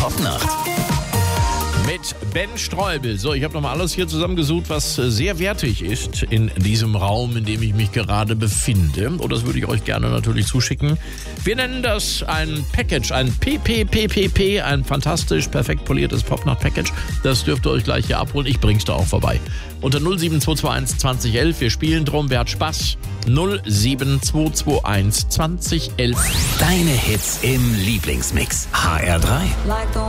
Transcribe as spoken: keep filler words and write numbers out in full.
Popnacht. Mit Ben Streubel. So, ich habe nochmal alles hier zusammengesucht, was sehr wertig ist in diesem Raum, in dem ich mich gerade befinde. Und das würde ich euch gerne natürlich zuschicken. Wir nennen das ein Package, ein P P P P P, ein fantastisch, perfekt poliertes Popnacht-Package. Das dürft ihr euch gleich hier abholen. Ich bring's da auch vorbei. Unter null sieben zwei zwei eins zwanzig elf. Wir spielen drum. Wer hat Spaß? null sieben zwei zwei eins zwanzig elf. Deine Hits im Lieblingsmix. H R drei.